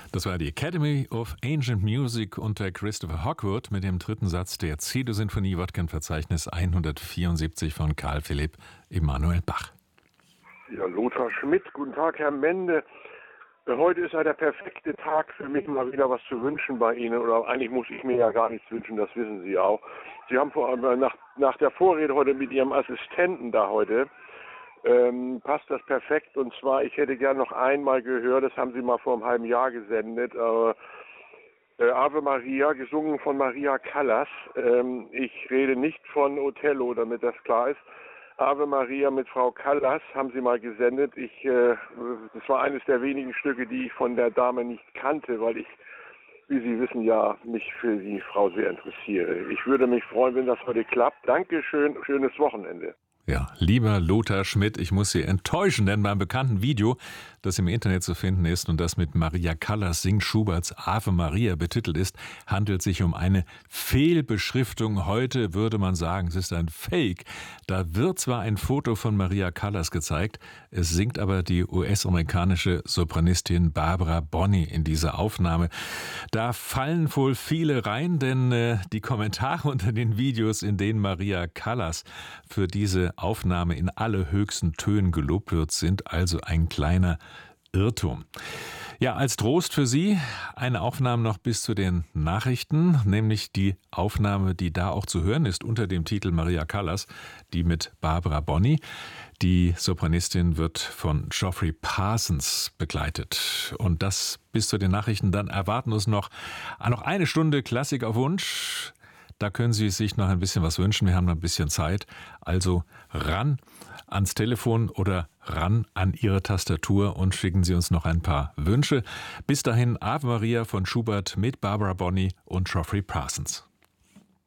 Das war die Academy of Ancient Music unter Christopher Hogwood mit dem dritten Satz der Cedo-Sinfonie, Wodka-Verzeichnis 174 von Carl Philipp Emanuel Bach. Ja, Lothar Schmidt, guten Tag, Herr Mende. Heute ist ja der perfekte Tag für mich, mal wieder was zu wünschen bei Ihnen. Oder eigentlich muss ich mir ja gar nichts wünschen, das wissen Sie auch. Sie haben nach der Vorrede heute mit Ihrem Assistenten da heute, passt das perfekt. Und zwar, ich hätte gern noch einmal gehört, das haben Sie mal vor einem halben Jahr gesendet, Ave Maria, gesungen von Maria Callas. Ich rede nicht von Othello, damit das klar ist. Ave Maria mit Frau Callas haben Sie mal gesendet. Das war eines der wenigen Stücke, die ich von der Dame nicht kannte, weil ich, wie Sie wissen, ja mich für die Frau sehr interessiere. Ich würde mich freuen, wenn das heute klappt. Dankeschön, schönes Wochenende. Ja, lieber Lothar Schmidt, ich muss Sie enttäuschen, denn beim bekannten Video, das im Internet zu finden ist und das mit Maria Callas singt Schuberts Ave Maria betitelt ist, handelt sich um eine Fehlbeschriftung. Heute würde man sagen, es ist ein Fake. Da wird zwar ein Foto von Maria Callas gezeigt, es singt aber die US-amerikanische Sopranistin Barbara Bonney in dieser Aufnahme. Da fallen wohl viele rein, denn die Kommentare unter den Videos, in denen Maria Callas für diese Aufnahme in allerhöchsten Tönen gelobt wird, sind also ein kleiner Irrtum. Ja, als Trost für Sie eine Aufnahme noch bis zu den Nachrichten, nämlich die Aufnahme, die da auch zu hören ist unter dem Titel Maria Callas, die mit Barbara Bonney. Die Sopranistin wird von Geoffrey Parsons begleitet. Und das bis zu den Nachrichten. Dann erwarten uns noch eine Stunde Klassik auf Wunsch. Da können Sie sich noch ein bisschen was wünschen. Wir haben noch ein bisschen Zeit. Also ran ans Telefon oder ran an Ihre Tastatur und schicken Sie uns noch ein paar Wünsche. Bis dahin Ave Maria von Schubert mit Barbara Bonney und Geoffrey Parsons.